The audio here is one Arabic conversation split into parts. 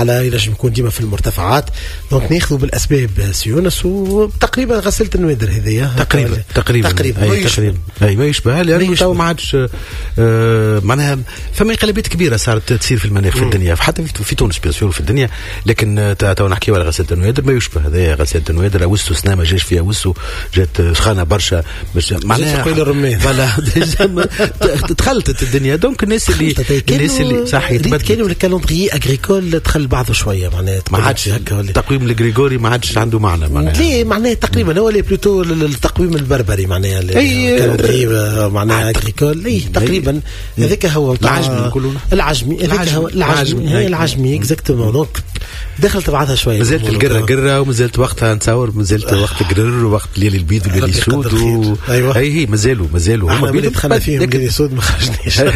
على ينجم يكون ديما في المرتفعات. دونك ناخذوا بالاسباب سيونس، وتقريبا غسلة النوادر هذه تقريبا ما يشبه، لانه تو ما عادش معناها فما انقلابات كبيره صارت تصير في المناخ في الدنيا، حتى في تونس بيان في الدنيا. لكن تو نحكيو على غسلة النوادر ما يشبه هذا. غسلة النوادر وسو سنه ما جاش فيها وسو، جات سخانه برشا معناها الرمان تخلطت الدنيا. دونك الناس اللي صح كانوا الكالندري اغريكول دخل بعضه شويه، معناها ما عادش التقويم الغريغوري ما عادش عنده معنى ليه معناها تقريبا هو اللي بلوتو التقويم البربري معناها الكالندري معناها اغريكول تقريبا هذاك هو العجمي هذاك هو العجمي اكزاكتومون. دونك دخلت بعضها شويه مازالت القره ومازالت وقتها نتصور مازالت وقت قرر ووقت ليل البيض وليل السود ايوه هي مازالوا هما بيض دخلنا فيهم ليل السود ما خرجناش.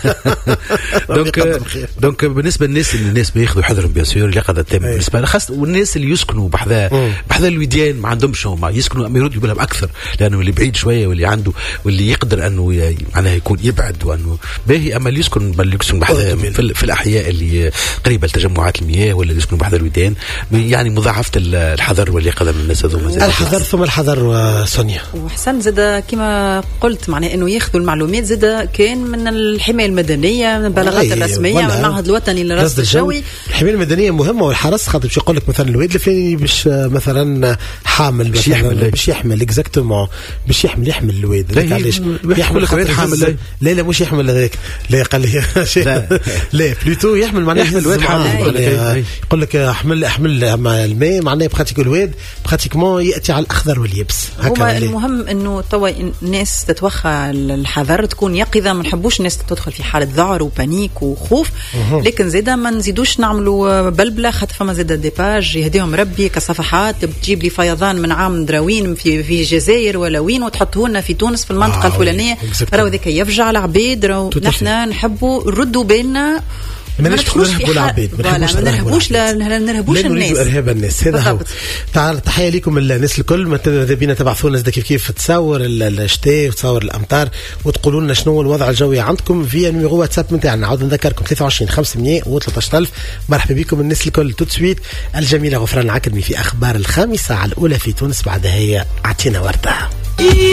دونك بالنسبه للناس بياخذوا حذرهم بيان سور اليقظه التامه بالنسبه لها خاصه، والناس اللي يسكنوا بحذا الوديان ما عندهمش هما يسكنوا أما يردوا بالهم اكثر، لانه اللي بعيد شويه واللي عنده واللي يقدر انه معناها يكون يبعد وانه باهي. اما اللي يسكن بحذا في الاحياء اللي قريبه لتجمعات المياه ولا اللي يسكنوا بحذا الوديان، يعني مضاعفه الحذر واليقظه من الناس هذوما. الحذر ثم الحذر سونيا. وحسن زاد كما قلت معناه انه ياخذوا المعلومات زاد كان من الحمايه المدنيه، من البلاغات الرسميه، من المعهد الوطني للرصد الجوي. الحمايه المدنيه مهمه، والحرس خاطر باش يقول لك مثلا الواد الفلاني باش مثلا حامل باش يحمل اكزاكتومون باش يحمل الواد. علاش يحمل الواد حامل؟ لا مش يحمل هذاك، لا قال لي لا بلوتو يحمل معناه يحمل الواد حامل. يقول لك احمل الماء معناه بخاطر الواد براتيكمون ياتي على الاخضر واليابس. هما المهم انه توا الناس تتوخى الحذر، تكون يقظه، ما نحبوش الناس تدخل في حاله ذعر وبانيك وخوف. لكن زيدا ما نزيدوش نعملوا بلبله، خاطر فما زيدا ديباج يهديهم ربي كصفحات بتجيب لي فيضان من عام دراوين في الجزائر ولا وين وتحطوه لنا في تونس في المنطقه الفلانيه، راهو ذاك يفجع العباد. راهو نحن نحبوا نردوا بالنا، ما نرهبوش العباد، ما نرهبوش الناس، ارهاب الناس. هذا هو. تعال تحيه لكم الناس الكل. ماذا بينا تبعثوا لنا كيف تصور الشتاء وتصور الامطار، وتقولوا لنا شنو الوضع الجوي عندكم في نيميرو واتساب نتاعنا. نعاود نذكركم 23 500 و13000. مرحبا بكم الناس الكل. توتسويت الجميله غفران عكرمي في اخبار 5 على الاولى في تونس، بعدها هي اعطينا ورده.